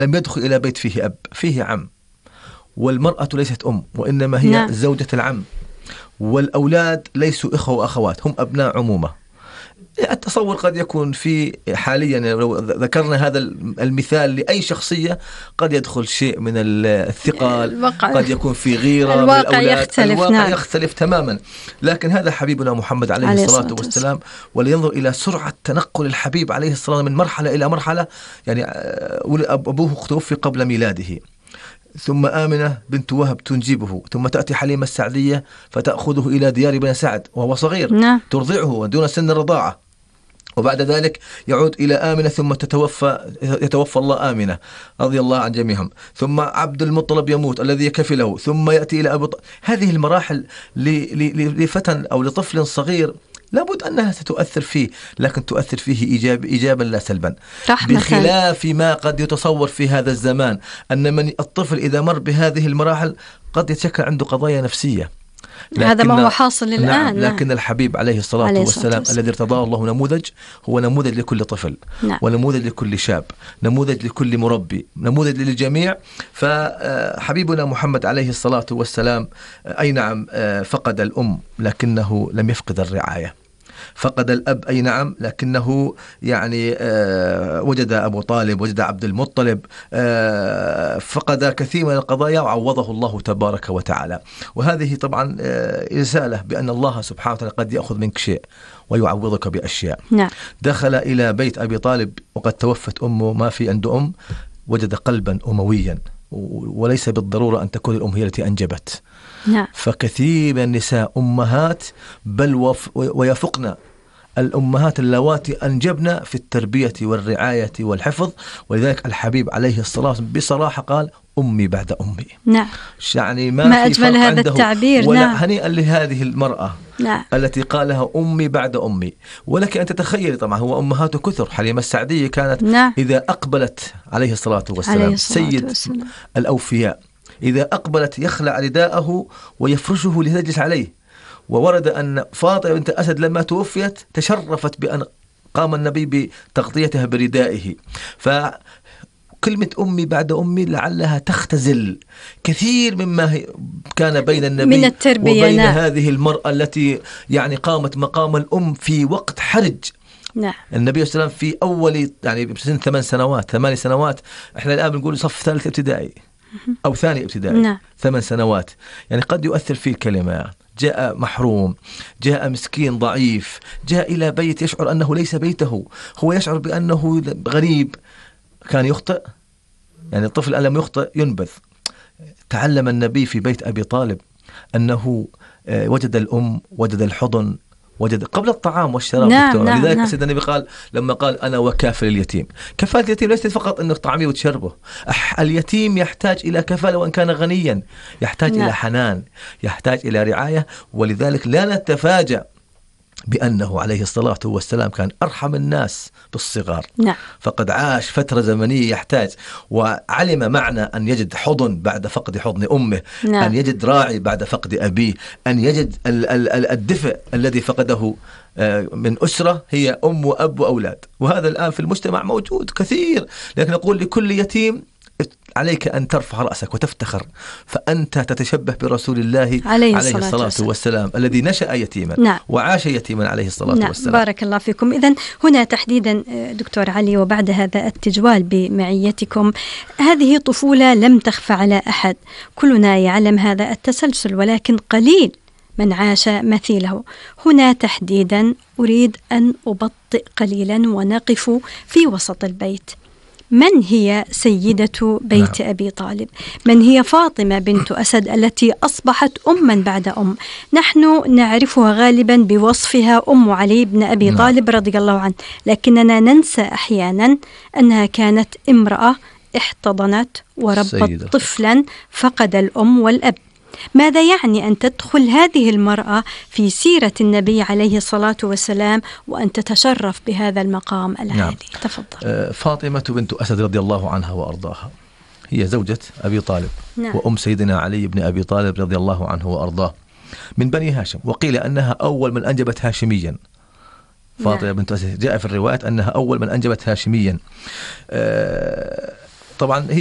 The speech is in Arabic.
لم يدخل إلى بيت فيه أب، فيه عم، والمرأة ليست أم وإنما هي زوجة العم، والأولاد ليسوا إخوة وأخوات، هم أبناء عمومة. التصور قد يكون في حاليا لو ذكرنا هذا المثال لأي شخصية قد يدخل شيء من الثقل، قد يكون في غيرة من الأولاد، الواقع يختلف تماما. لكن هذا حبيبنا محمد عليه الصلاة والسلام، ولينظر إلى سرعة تنقل الحبيب عليه الصلاة والسلام من مرحلة إلى مرحلة. يعني أبوه توفي قبل ميلاده، ثم آمنة بنت وهب تنجبه، ثم تأتي حليمة السعدية فتأخذه إلى ديار بني سعد وهو صغير، ترضعه دون سن الرضاعة، وبعد ذلك يعود إلى آمنة، ثم يتوفى الله آمنة رضي الله عن جميعهم، ثم عبد المطلب يموت الذي كفله، ثم يأتي إلى أبو طالب. هذه المراحل لفتى أو لطفل صغير لابد أنها ستؤثر فيه، لكن تؤثر فيه إيجابا لا سلبا، بخلاف ما قد يتصور في هذا الزمان أن من الطفل إذا مر بهذه المراحل قد يتشكل عنده قضايا نفسية. هذا ما هو حاصل الآن. نعم. لكن الحبيب عليه الصلاة والسلام الذي ارتضاه الله نموذج، هو نموذج لكل طفل، ونموذج لكل شاب، نموذج لكل مربي، نموذج للجميع. فحبيبنا محمد عليه الصلاة والسلام أي نعم فقد الأم لكنه لم يفقد الرعاية، فقد الأب أي نعم لكنه يعني وجد أبو طالب، وجد عبد المطلب، فقد كثير من القضايا وعوضه الله تبارك وتعالى. وهذه طبعا رسالة بأن الله سبحانه وتعالى قد يأخذ منك شيء ويعوضك بأشياء. دخل إلى بيت أبي طالب وقد توفت أمه، ما في عنده أم، وجد قلبا أمويا، وليس بالضرورة أن تكون الأم هي التي أنجبت. فكثير من النساء أمهات، بل ويفقن الأمهات اللواتي أنجبن في التربية والرعاية والحفظ. ولذلك الحبيب عليه الصلاة والسلام بصراحة قال أمي بعد أمي. يعني ما أجمل هذا التعبير. ولا هنيئا لهذه المرأة التي قالها أمي بعد أمي. ولك أن تتخيل طبعا هو أمهات كثر. حليمة السعدية كانت إذا أقبلت عليه الصلاة والسلام سيد الأوفياء، إذا أقبلت يخلع رداءه ويفرشه لتجلس عليه. وورد أن فاطمة بنت أسد لما توفيت تشرفت بأن قام النبي بتغطيتها بردائه. فكلمة أمي بعد أمي لعلها تختزل كثير مما كان بين النبي من التربية وبين هذه المرأة التي يعني قامت مقام الأم في وقت حرج. النبي صلى الله عليه وسلم في أول يعني بسن 8 سنوات، احنا الآن بنقول صف ثالث ابتدائي أو ثاني ابتدائي. 8 سنوات يعني قد يؤثر فيه الكلمة. جاء محروم، جاء مسكين ضعيف، جاء إلى بيت يشعر أنه ليس بيته، هو يشعر بأنه غريب. كان يخطئ، يعني الطفل أن لم يخطئ ينبذ. تعلم النبي في بيت أبي طالب أنه وجد الأم، وجد الحضن، وجد قبل الطعام والشراب. لذلك سيدنا النبي قال لما قال أنا وكافل اليتيم. كفالة اليتيم ليست فقط أنك طعامه وتشربه. اليتيم يحتاج إلى كفالة وإن كان غنيا، يحتاج إلى حنان، يحتاج إلى رعاية. ولذلك لا نتفاجأ بأنه عليه الصلاة والسلام كان أرحم الناس بالصغار. فقد عاش فترة زمنية يحتاج، وعلم معنى أن يجد حضن بعد فقد حضن أمه، أن يجد راعي بعد فقد أبيه، أن يجد الدفء الذي فقده من أسرة هي أم وأب وأولاد. وهذا الآن في المجتمع موجود كثير. لكن نقول لكل يتيم عليك أن ترفع رأسك وتفتخر، فأنت تتشبه برسول الله عليه الصلاة والسلام الذي نشأ يتيما وعاش يتيما عليه الصلاة والسلام. بارك الله فيكم. إذن هنا تحديدا دكتور علي، وبعد هذا التجوال بمعيتكم، هذه طفولة لم تخفى على أحد، كلنا يعلم هذا التسلسل، ولكن قليل من عاش مثيله. هنا تحديدا أريد أن أبطئ قليلا ونقف في وسط البيت. من هي سيدة بيت أبي طالب؟ من هي فاطمة بنت أسد التي أصبحت أما بعد أم؟ نحن نعرفها غالبا بوصفها أم علي بن أبي طالب رضي الله عنه، لكننا ننسى أحيانا أنها كانت امرأة احتضنت وربت طفلا فقد الأم والأب. ماذا يعني أن تدخل هذه المرأة في سيرة النبي عليه الصلاة والسلام وأن تتشرف بهذا المقام العالي؟ تفضل. فاطمة بنت أسد رضي الله عنها وأرضاها هي زوجة أبي طالب وأم سيدنا علي بن أبي طالب رضي الله عنه وأرضاه، من بني هاشم، وقيل أنها أول من أنجبت هاشميا. فاطمة بنت أسد جاء في الروايات أنها أول من أنجبت هاشميا. طبعا